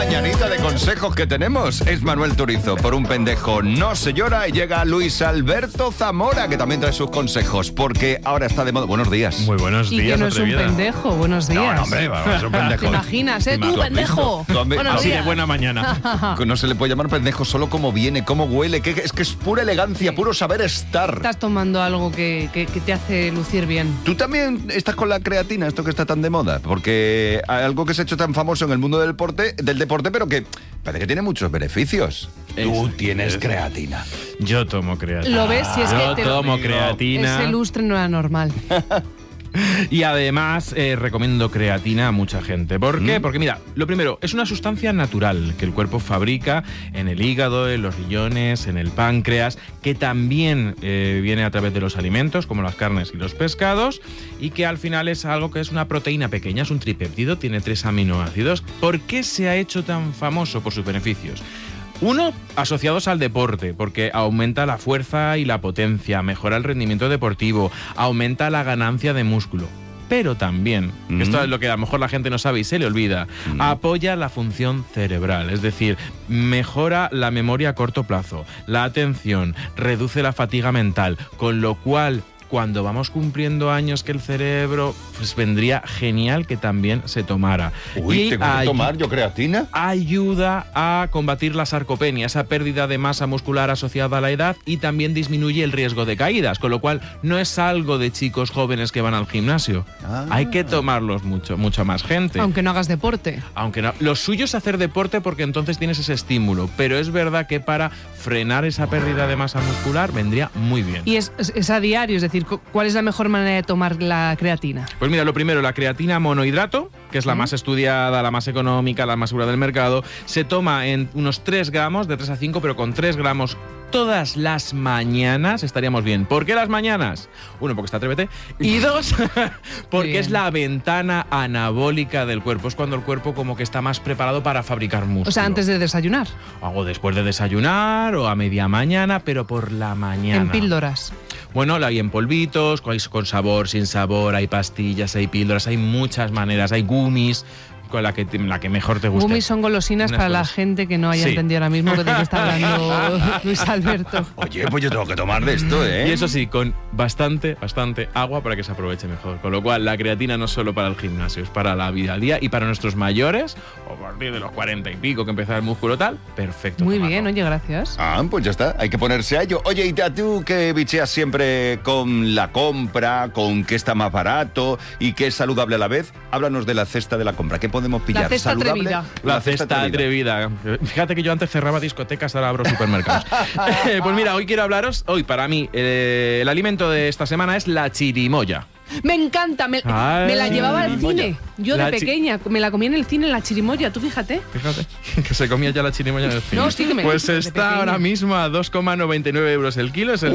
mañanita de consejos que tenemos. Es Manuel Turizo. Por un pendejo no se llora. Y llega Luis Alberto Zamora, que también trae sus consejos, porque ahora está de moda. Buenos días. Muy buenos días, Y que no es un pendejo. Buenos días. No, hombre, es un pendejo. ¿Te imaginas, tú, pendejo? Buenos Así de días. buena mañana. No se le puede llamar pendejo solo como viene, cómo huele, es que es pura elegancia, puro saber estar. Estás tomando algo que te hace lucir bien. ¿Tú también estás con la creatina, esto que está tan de moda? Porque hay algo que se ha hecho tan famoso en el mundo del deporte, pero que parece que tiene muchos beneficios. Tú tienes creatina. Yo tomo creatina. ¿Lo ves? Si es Yo que tomo creatina. ese lustre no era normal. Y además recomiendo creatina a mucha gente. ¿Por qué? Porque mira, lo primero, es una sustancia natural que el cuerpo fabrica en el hígado, en los riñones, en el páncreas, que también viene a través de los alimentos, como las carnes y los pescados, y que al final es algo que es una proteína pequeña, es un tripéptido, tiene 3 aminoácidos. ¿Por qué se ha hecho tan famoso por sus beneficios? Uno, asociados al deporte, porque aumenta la fuerza y la potencia, mejora el rendimiento deportivo, aumenta la ganancia de músculo. Pero también, que esto es lo que a lo mejor la gente no sabe y se le olvida, apoya la función cerebral, es decir, mejora la memoria a corto plazo, la atención, reduce la fatiga mental, con lo cual, cuando vamos cumpliendo años que el cerebro, pues vendría genial que también se tomara. Uy, Y ¿tengo que tomar yo creatina? ayuda a combatir la sarcopenia, esa pérdida de masa muscular asociada a la edad, y también disminuye el riesgo de caídas, con lo cual no es algo de chicos jóvenes que van al gimnasio. Hay que tomarlos mucha más gente. Aunque no hagas deporte. Aunque no. Lo suyo es hacer deporte porque entonces tienes ese estímulo, pero es verdad que para frenar esa pérdida de masa muscular vendría muy bien. Y es a diario, es decir, ¿cuál es la mejor manera de tomar la creatina? Pues mira, lo primero, la creatina monohidrato, que es la más estudiada, la más económica, la más segura del mercado, se toma en unos 3 gramos, de 3 a 5, pero con 3 gramos todas las mañanas estaríamos bien. ¿Por qué las mañanas? 1, porque está atrévete. Y 2, porque Bien. es la ventana anabólica del cuerpo. Es cuando el cuerpo como que está más preparado para fabricar músculo. O sea, antes de desayunar. Hago después de desayunar o a media mañana, pero por la mañana. En píldoras. Bueno, la hay en polvitos, con sabor, sin sabor, hay pastillas, hay píldoras, hay muchas maneras, hay gummies, con la que mejor te guste. Gummies son golosinas Unas para la cosas. gente que no haya Sí. entendido ahora mismo de qué está hablando Luis Alberto. Oye, pues yo tengo que tomar de esto, ¿eh? Y eso sí, con bastante agua para que se aproveche mejor. Con lo cual, la creatina no es solo para el gimnasio, es para la vida al día y para nuestros mayores, o a partir de los 40 y pico que empieza el músculo tal, perfecto. Muy tomarlo. bien, oye, gracias. Pues ya está, hay que ponerse a ello. Oye, y a tú que bicheas siempre con la compra, con qué está más barato y qué es saludable a la vez, háblanos de la cesta de la compra. ¿Qué podemos pillar? La cesta ¿Saludable? atrevida. La cesta atrevida. Fíjate que yo antes cerraba discotecas, ahora abro supermercados. Pues mira, hoy quiero hablaros, para mí, el alimento de esta semana es la chirimoya. Me encanta, me la llevaba al cine. Yo de pequeña, me la comía en el cine en la chirimoya, tú fíjate. Fíjate, que se comía ya la chirimoya en el cine. No, sí que me Pues de está pequeña. ahora mismo a 2,99 euros el kilo. Es el